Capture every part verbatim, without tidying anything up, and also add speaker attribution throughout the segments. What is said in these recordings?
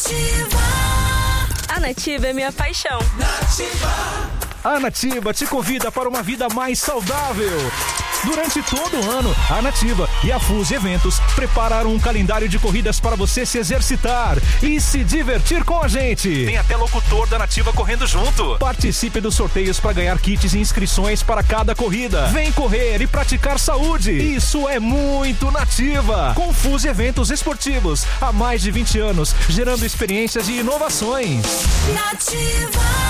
Speaker 1: Nativa. A Nativa é minha paixão.
Speaker 2: Nativa. A Nativa te convida para uma vida mais saudável. Durante todo o ano, a Nativa e a Fuse Eventos prepararam um calendário de corridas para você se exercitar e se divertir com a gente. Tem até locutor da Nativa correndo junto. Participe dos sorteios para ganhar kits e inscrições para cada corrida. Vem correr e praticar saúde. Isso é muito Nativa. Com Fuse Eventos Esportivos, há mais de vinte anos, gerando experiências e inovações.
Speaker 1: Nativa.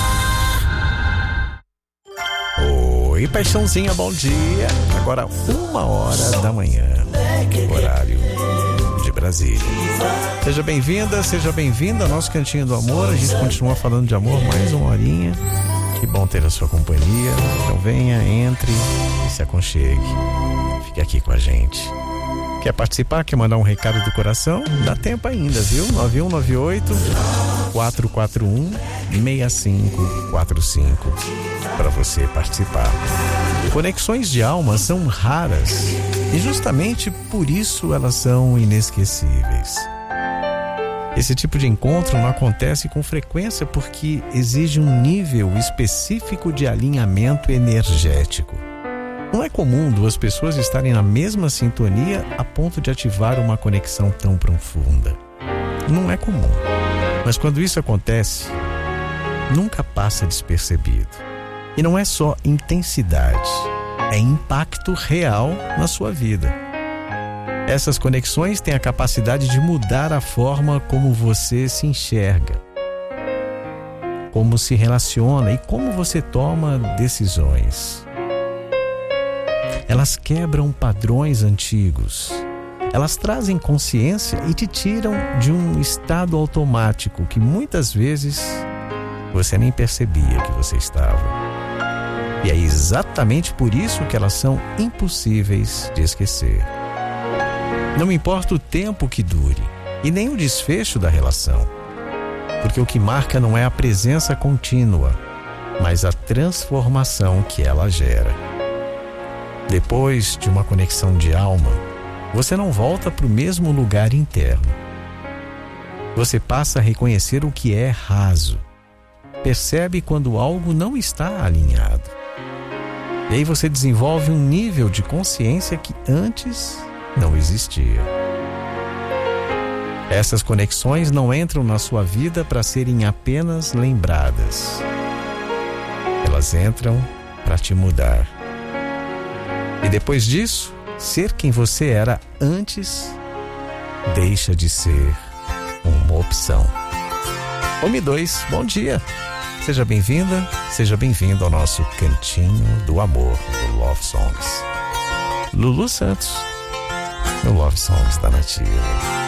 Speaker 3: Oi, paixãozinha, bom dia. Agora uma hora da manhã, horário de Brasília. Seja bem-vinda, seja bem-vindo ao nosso Cantinho do Amor. A gente continua falando de amor mais uma horinha. Que bom ter a sua companhia. Então venha, entre e se aconchegue. Fique aqui com a gente. Quer participar? Quer mandar um recado do coração? Dá tempo ainda, viu? nove um nove oito, quatro quatro um, seis cinco quatro cinco para você participar. Conexões de alma são raras e justamente por isso elas são inesquecíveis. Esse tipo de encontro não acontece com frequência porque exige um nível específico de alinhamento energético. Não é comum duas pessoas estarem na mesma sintonia a ponto de ativar uma conexão tão profunda. Não é comum. Mas quando isso acontece, nunca passa despercebido. E não é só intensidade, é impacto real na sua vida. Essas conexões têm a capacidade de mudar a forma como você se enxerga, como se relaciona e como você toma decisões. Elas quebram padrões antigos. Elas trazem consciência e te tiram de um estado automático que muitas vezes você nem percebia que você estava. E é exatamente por isso que elas são impossíveis de esquecer. Não importa o tempo que dure e nem o desfecho da relação, porque o que marca não é a presença contínua, mas a transformação que ela gera. Depois de uma conexão de alma, você não volta para o mesmo lugar interno. Você passa a reconhecer o que é raso. Percebe quando algo não está alinhado. E aí você desenvolve um nível de consciência que antes não existia. Essas conexões não entram na sua vida para serem apenas lembradas. Elas entram para te mudar. E depois disso, ser quem você era antes deixa de ser uma opção. Home dois, bom dia. Seja bem-vinda, seja bem-vindo ao nosso Cantinho do Amor, do Love Songs. Lulu Santos, no Love Songs da Nativa.